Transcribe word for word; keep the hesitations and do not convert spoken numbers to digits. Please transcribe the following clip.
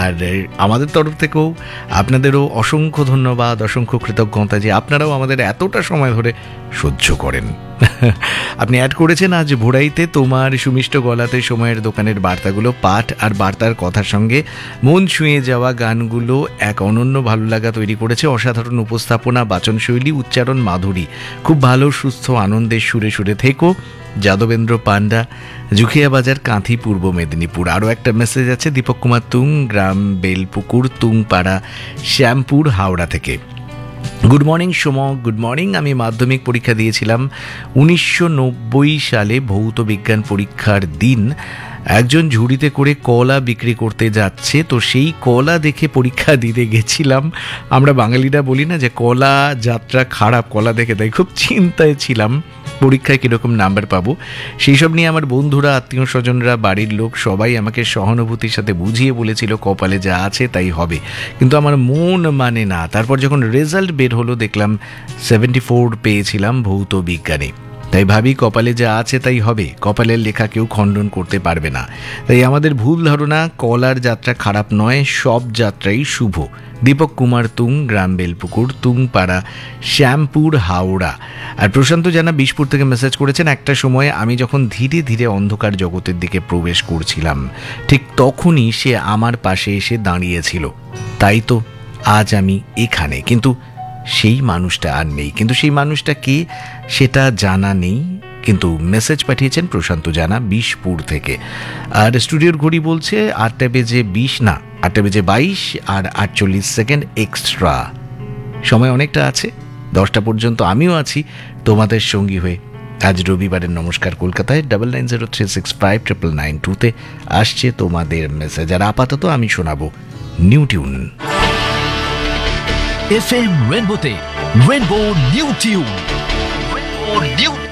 আর আমাদের তরফ থেকেও আপনাদেরও অসংখ্য ধন্যবাদ, অসংখ্য কৃতজ্ঞতা যে আপনারাও আমাদের এতটা সময় ধরে সহ্য করেন। আপনি অ্যাড করেছেন আজ ভোরাইতে তোমার সুমিষ্ট গলাতে সময়ের দোকানের বার্তাগুলো পাঠ আর বার্তার কথার সঙ্গে মন ছুঁয়ে যাওয়া গানগুলো এক অনন্য ভালো লাগা তৈরি করেছে। অসাধারণ উপস্থাপনা, বাচনশৈলী, উচ্চারণ মাধুরী, খুব ভালো সুস্থ আনন্দের সুরে সুরে থেকো। যাদবেন্দ্র পান্ডা, জুখিয়া বাজার, কাঁথি, পূর্ব মেদিনীপুর। আরও একটা মেসেজ আছে দীপক কুমার তুং, গ্রাম বেলপুকুর, তুংপাড়া, শ্যামপুর, হাওড়া থেকে। গুড মর্নিং সোম, গুড মর্নিং। আমি মাধ্যমিক পরীক্ষা দিয়েছিলাম উনিশশো নব্বই সালে। ভৌত বিজ্ঞান পরীক্ষার দিন একজন ঝুড়িতে করে কলা বিক্রি করতে যাচ্ছে, তো সেই কলা দেখে পরীক্ষা দিতে গেছিলাম। আমরা বাঙালিরা বলি না যে কলা যাত্রা খারাপ, কলা দেখে তাই খুব চিন্তায় ছিলাম পরীক্ষায় কীরকম নাম্বার পাবো। সেই সব নিয়ে আমার বন্ধুরা, আত্মীয় স্বজনরা, বাড়ির লোক সবাই আমাকে সহানুভূতির সাথে বুঝিয়ে বলেছিল কপালে যা আছে তাই হবে, কিন্তু আমার মন মানে না। তারপর যখন রেজাল্ট বের হলো দেখলাম সেভেন্টি ফোর পেয়েছিলাম ভৌত বিজ্ঞানে। তাই ভাবি কপালে যা আছে তাই হবে, কপালের লেখা কেউ খণ্ডন করতে পারবে না। তাই আমাদের ভুল ধারণা, কলার যাত্রা খারাপ নয়, সব যাত্রাই শুভ। দীপক কুমার তুং, গ্রাম বেলপুকুর, তুংপাড়া, শ্যামপুর, হাওড়া। আর প্রশান্ত জানা বিশপুর থেকে মেসেজ করেছেন, একটা সময়ে আমি যখন ধীরে ধীরে অন্ধকার জগতের দিকে প্রবেশ করছিলাম ঠিক তখনই সে আমার পাশে এসে দাঁড়িয়েছিল। তাই তো আজ আমি এখানে, কিন্তু সেই মানুষটা আর নেই। কিন্তু সেই মানুষটা কে সেটা জানা নেই, কিন্তু মেসেজ পাঠিয়েছেন প্রশান্ত জানা বিশপুর থেকে। আর স্টুডিওর ঘড়ি বলছে আটটা বেজে বিশ না আটটা বেজে বাইশ আর আটচল্লিশ সেকেন্ড এক্সট্রা। সময় অনেকটা আছে, দশটা পর্যন্ত আমিও আছি তোমাদের সঙ্গী হয়ে। আজ রবিবারের নমস্কার কলকাতায় double nine zero three six five triple nine টুতে আসছে তোমাদের মেসেজ। আর আপাতত আমি শোনাবো new tune. F M রেনবোতে rainbow new tune, rainbow new